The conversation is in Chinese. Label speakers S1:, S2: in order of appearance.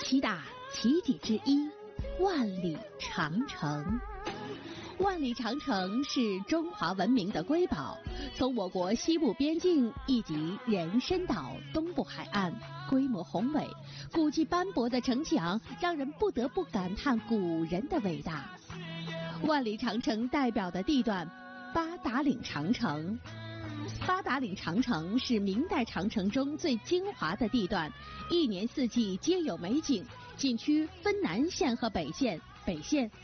S1: 7大奇迹之一，万里长城。万里长城是中华文明的瑰宝，从我国西部边境以及人参岛东部海岸，规模宏伟，古迹斑驳的城墙让人不得不感叹古人的伟大。万里长城代表的地段，八达岭长城。八达岭长城是明代长城中最精华的地段，一年四季皆有美景。景区分南线和北线，北线